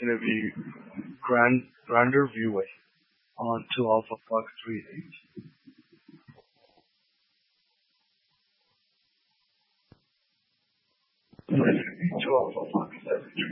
gonna be grander viewway on 2 Alpha Fox 38. That's gonna be 2 Alpha Fox 73.